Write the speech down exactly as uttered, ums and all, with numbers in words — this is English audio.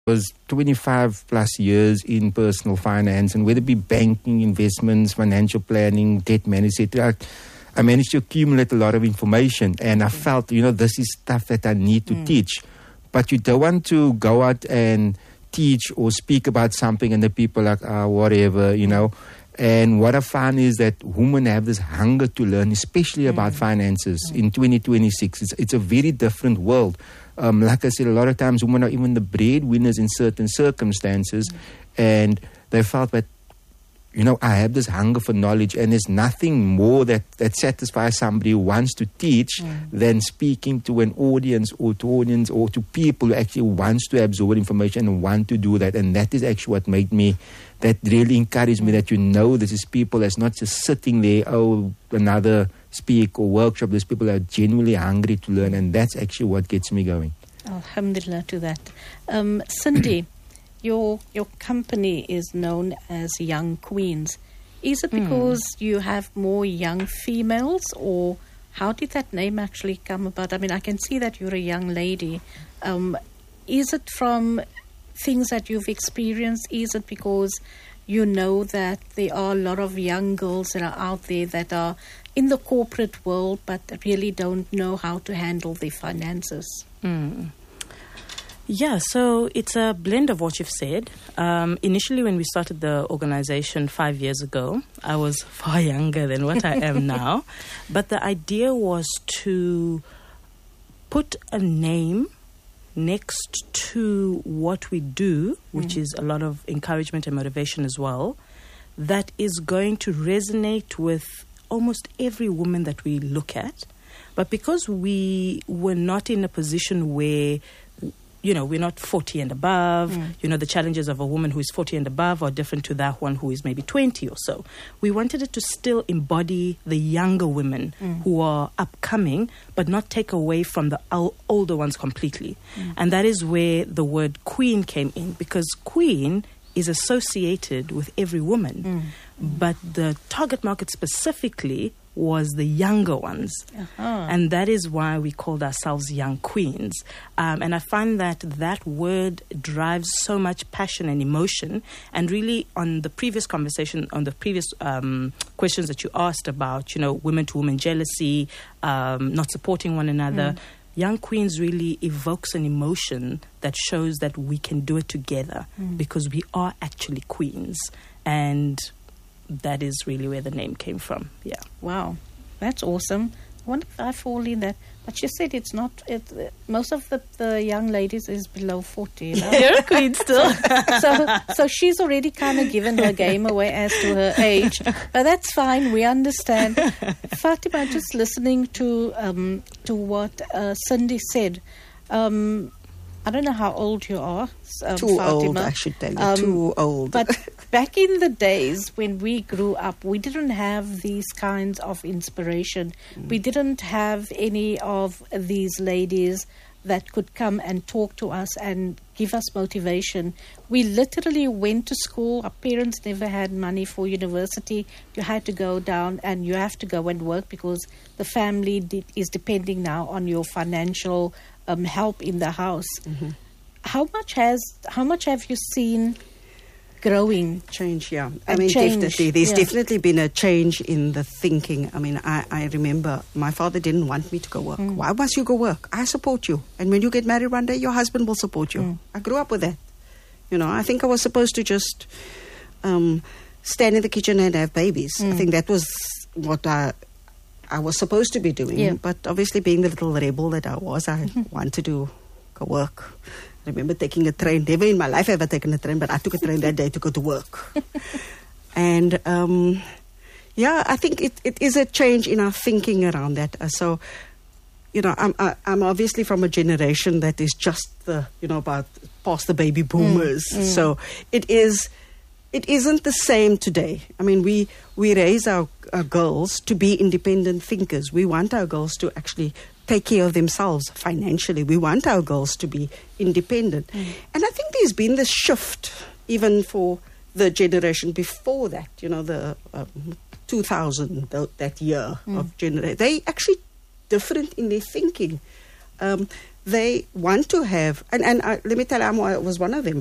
was twenty-five plus years in personal finance, and whether it be banking, investments, financial planning, debt management, I, I managed to accumulate a lot of information, and I felt, you know, this is stuff that I need to mm. teach. But you don't want to go out and teach or speak about something and the people are like, ah, whatever, you know. And what I found is that women have this hunger to learn, especially about mm. finances mm. in twenty twenty-six. It's, it's a very different world. Um, like I said, a lot of times women are even the breadwinners in certain circumstances, mm. and they felt that, you know, I have this hunger for knowledge, and there's nothing more that, that satisfies somebody who wants to teach mm. than speaking to an audience or to audience or to people who actually wants to absorb information and want to do that. And that is actually what made me, that really encouraged me, that, you know, this is people that's not just sitting there, oh, another speak or workshop. There's people that are genuinely hungry to learn, and that's actually what gets me going. Alhamdulillah to that. Um, Cindy, your your company is known as Young Queens. Is it because mm. you have more young females, or how did that name actually come about? I mean, I can see that you're a young lady. Um, is it from things that you've experienced? Is it because you know that there are a lot of young girls that are out there that are in the corporate world but really don't know how to handle their finances? Mm. Yeah, so it's a blend of what you've said. Um, initially, when we started the organization five years ago, I was far younger than what I am now. But the idea was to put a name next to what we do, which mm. is a lot of encouragement and motivation as well, that is going to resonate with almost every woman that we look at. But because we were not in a position where, you know, we're not forty and above, mm. you know, the challenges of a woman who is forty and above are different to that one who is maybe twenty or so. We wanted it to still embody the younger women mm. who are upcoming, but not take away from the al- older ones completely. Mm. And that is where the word queen came in, because queen is associated with every woman. Mm. Mm. But the target market specifically was the younger ones. Uh-huh. And that is why we called ourselves Young Queens. Um, and I find that that word drives so much passion and emotion. And really, on the previous conversation, on the previous um, questions that you asked about, you know, women-to-women jealousy, um, not supporting one another, mm. Young Queens really evokes an emotion that shows that we can do it together mm. because we are actually queens. And that is really where the name came from. Yeah. Wow, that's awesome. I wonder if I fall in that. But you said it's not. It, most of the, the young ladies is below forty. You know? You're a queen still. so, so she's already kind of given her game away as to her age. But that's fine. We understand. Fatima, just listening to um, to what uh, Cindy said. Um, I don't know how old you are, um, Too Fatima. old, I should tell you. Um, Too old. But back in the days when we grew up, we didn't have these kinds of inspiration. Mm. We didn't have any of these ladies that could come and talk to us and give us motivation. We literally went to school. Our parents never had money for university. You had to go down and you have to go and work because the family de- is depending now on your financial um, help in the house. Mm-hmm. How much has, how much have you seen growing? Change, yeah. I mean, change, definitely. There's yeah. definitely been a change in the thinking. I mean, I, I remember my father didn't want me to go work. Mm. Why must you go work? I support you. And when you get married one day, your husband will support you. Mm. I grew up with that. You know, I think I was supposed to just um, stand in the kitchen and have babies. Mm. I think that was what I, I was supposed to be doing. Yeah. But obviously, being the little rebel that I was, I mm-hmm. wanted to go work. I remember taking a train. Never in my life ever taken a train, but I took a train that day to go to work. And, um, yeah, I think it, it is a change in our thinking around that. Uh, so, you know, I'm I, I'm obviously from a generation that is just the, you know, about past the baby boomers. Mm, mm. So it is, it isn't the same today. I mean, we, we raise our, our girls to be independent thinkers. We want our girls to actually take care of themselves financially. We want our girls to be independent. Mm. And I think there's been this shift even for the generation before that, you know, the um, two thousand, the, that year mm. of generation. They actually different in their thinking. Um, they want to have, and, and I, let me tell you, I was one of them.